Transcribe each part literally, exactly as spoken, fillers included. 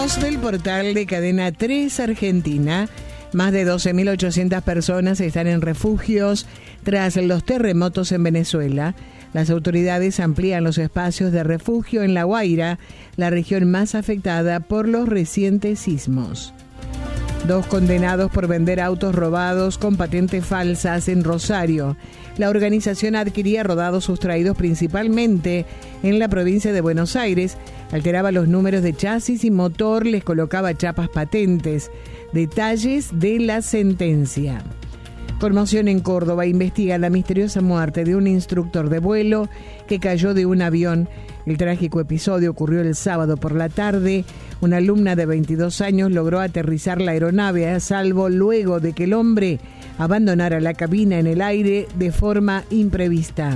Voz del portal de Cadena tres Argentina. Más de doce mil ochocientas personas están en refugios tras los terremotos en Venezuela. Las autoridades amplían los espacios de refugio en La Guaira, la región más afectada por los recientes sismos. Dos condenados por vender autos robados con patentes falsas en Rosario. La organización adquiría rodados sustraídos principalmente en la provincia de Buenos Aires, alteraba los números de chasis y motor, les colocaba chapas patentes. Detalles de la sentencia. Conmoción en Córdoba, investiga la misteriosa muerte de un instructor de vuelo que cayó de un avión. El trágico episodio ocurrió el sábado por la tarde. Una alumna de veintidós años logró aterrizar la aeronave a salvo luego de que el hombre abandonara la cabina en el aire de forma imprevista.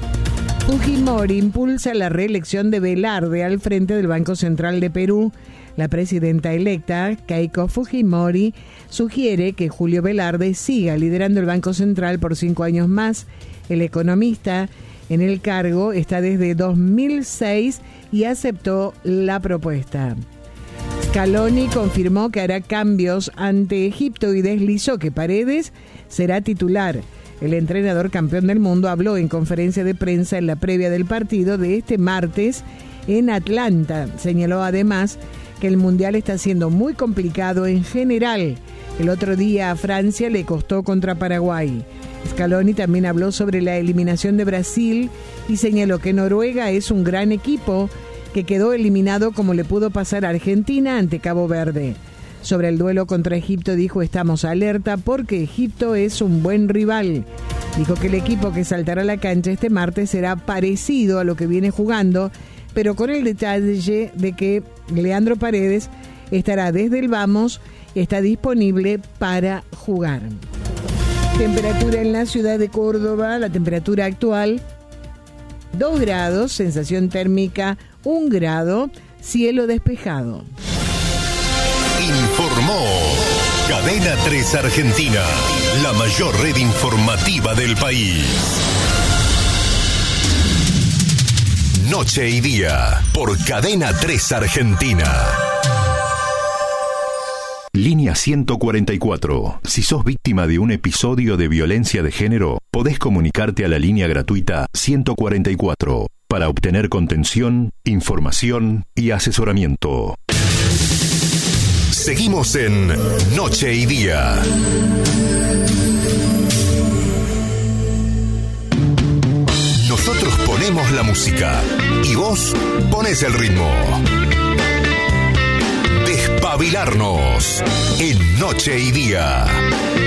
Fujimori impulsa la reelección de Velarde al frente del Banco Central de Perú. La presidenta electa, Keiko Fujimori, sugiere que Julio Velarde siga liderando el Banco Central por cinco años más. El economista en el cargo está desde dos mil seis y aceptó la propuesta. Scaloni confirmó que hará cambios ante Egipto y deslizó que Paredes será titular. El entrenador campeón del mundo habló en conferencia de prensa en la previa del partido de este martes en Atlanta. Señaló además que el Mundial está siendo muy complicado en general. El otro día a Francia le costó contra Paraguay. Scaloni también habló sobre la eliminación de Brasil y señaló que Noruega es un gran equipo que quedó eliminado como le pudo pasar a Argentina ante Cabo Verde. Sobre el duelo contra Egipto dijo: estamos alerta porque Egipto es un buen rival. Dijo que el equipo que saltará a la cancha este martes será parecido a lo que viene jugando, pero con el detalle de que Leandro Paredes estará desde el vamos y está disponible para jugar. Temperatura en la ciudad de Córdoba, la temperatura actual dos grados, sensación térmica un grado, cielo despejado. Informó Cadena tres Argentina, la mayor red informativa del país. Noche y día, por Cadena tres Argentina. Línea ciento cuarenta y cuatro. Si sos víctima de un episodio de violencia de género, podés comunicarte a la línea gratuita ciento cuarenta y cuatro para obtener contención, información y asesoramiento. Seguimos en Noche y Día. Nosotros ponemos la música y vos ponés el ritmo. Despabilarnos en Noche y Día.